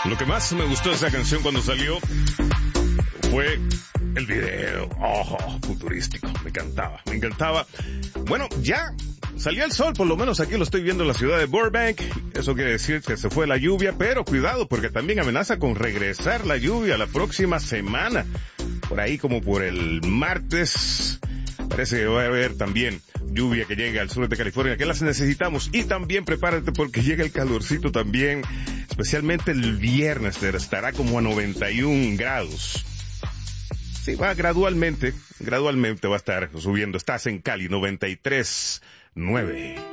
Lo que más me gustó de esa canción cuando salió fue el video. Futurístico, me encantaba. Bueno, ya salió el sol, por lo menos aquí lo estoy viendo en la ciudad de Burbank. Eso quiere decir que se fue la lluvia, pero cuidado porque también amenaza con regresar la lluvia la próxima semana. Por ahí como por el martes, parece que va a haber también lluvia que llegue al sur de California, que las necesitamos. Y también prepárate porque llega el calorcito también, especialmente el viernes, estará como a 91 grados. Sí, va gradualmente va a estar subiendo. Estás en Cali, 93.9.